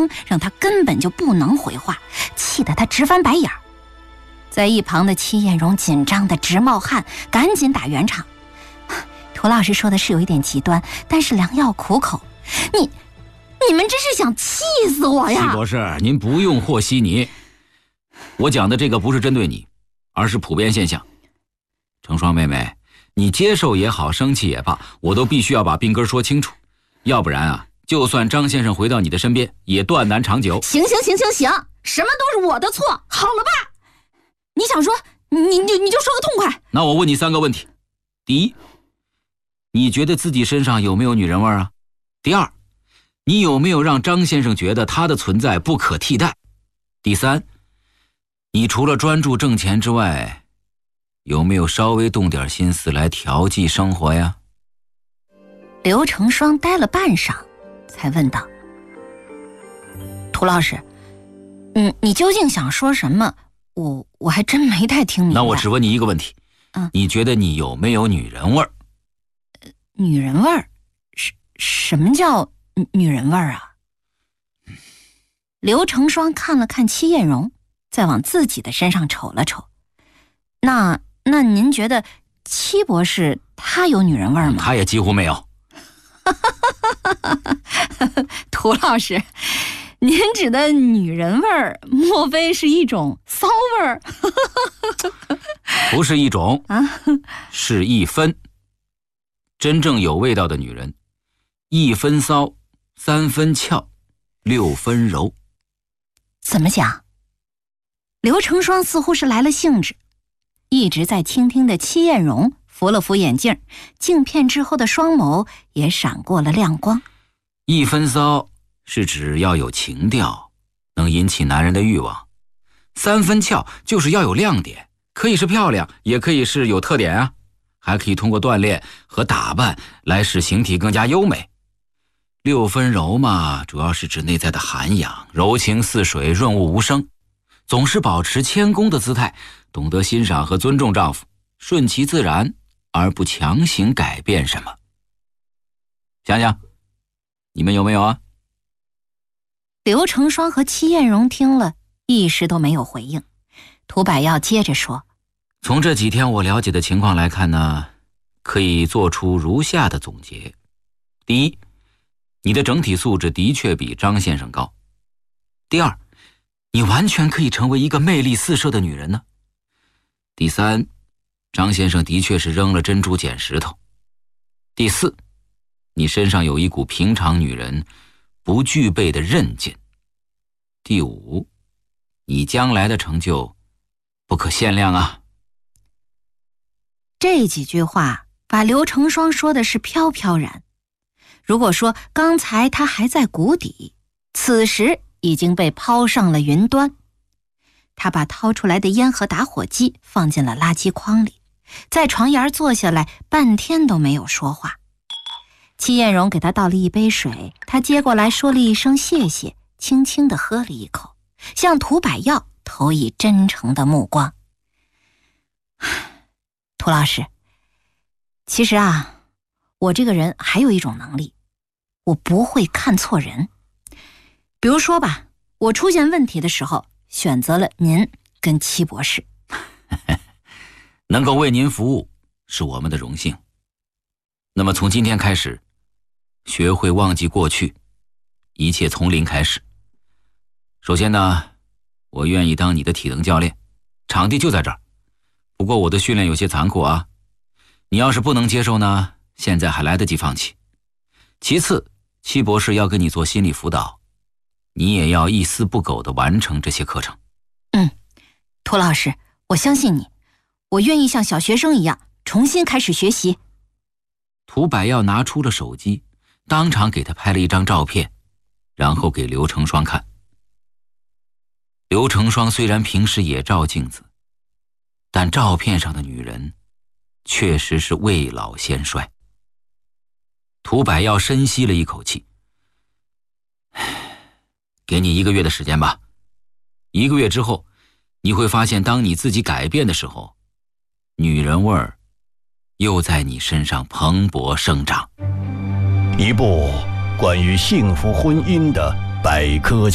声让他根本就不能回话，气得他直翻白眼。在一旁的戚艳荣紧张的直冒汗，赶紧打圆场。涂老师说的是有一点极端，但是良药苦口。你们这是想气死我呀！ 戚博士，您不用和稀泥，我讲的这个不是针对你，而是普遍现象。成双妹妹，你接受也好，生气也罢，我都必须要把病根说清楚，要不然啊，就算张先生回到你的身边，也断难长久。 行，什么都是我的错，好了吧？你想说，你就说个痛快。 那我问你3个问题：第一，你觉得自己身上有没有女人味啊？第二，你有没有让张先生觉得他的存在不可替代？第三，你除了专注挣钱之外，有没有稍微动点心思来调剂生活呀？ 刘成双呆了半晌，才问道：涂老师，你究竟想说什么？我还真没太听明白。 那我只问你一个问题，你觉得你有没有女人味儿？ 女人味儿？什么叫女人味儿啊？刘成双看了看戚艳荣，再往自己的身上瞅了瞅。那您觉得戚博士他有女人味儿吗？ 他也几乎没有。 涂老师，您指的女人味儿，莫非是一种骚味儿？ 不是一种是1分。真正有味道的女人，1分骚，3分俏，6分柔。 怎么讲？刘成双似乎是来了兴致，一直在倾听的戚艳荣扶了扶眼镜，镜片之后的双眸也闪过了亮光。 1分骚是指要有情调，能引起男人的欲望；3分俏就是要有亮点，可以是漂亮，也可以是有特点啊，还可以通过锻炼和打扮来使形体更加优美。6分柔嘛，主要是指内在的涵养，柔情似水，润物无声，总是保持谦恭的姿态，懂得欣赏和尊重丈夫，顺其自然，而不强行改变什么。想想，你们有没有啊？ 刘成双和戚艳荣听了，一时都没有回应。涂百耀接着说： 从这几天我了解的情况来看呢，可以做出如下的总结。第一，你的整体素质的确比张先生高。第二，你完全可以成为一个魅力四射的女人呢。第三，张先生的确是扔了珍珠捡石头。第四，你身上有一股平常女人不具备的韧劲。第五，你将来的成就不可限量啊。 这几句话把刘成双说的是飘飘然。如果说刚才他还在谷底，此时已经被抛上了云端。他把掏出来的烟和打火机放进了垃圾筐里，在床沿坐下来，半天都没有说话。戚艳荣给他倒了一杯水，他接过来说了一声谢谢，轻轻地喝了一口，向涂百耀投以真诚的目光。涂老师，其实啊，我这个人还有一种能力，我不会看错人。比如说吧，我出现问题的时候，选择了您跟戚博士。 能够为您服务是我们的荣幸。那么从今天开始，学会忘记过去，一切从零开始。首先呢，我愿意当你的体能教练，场地就在这儿。不过我的训练有些残酷啊，你要是不能接受呢，现在还来得及放弃。其次，戚博士要跟你做心理辅导，你也要一丝不苟地完成这些课程。 涂老师，我相信你，我愿意像小学生一样重新开始学习。 涂百耀拿出了手机，当场给他拍了一张照片，然后给刘成双看。刘成双虽然平时也照镜子，但照片上的女人确实是未老先衰。涂百耀深吸了一口气，给你1个月的时间吧。1个月之后，你会发现当你自己改变的时候，女人味儿又在你身上蓬勃生长。 一部关于幸福婚姻的百科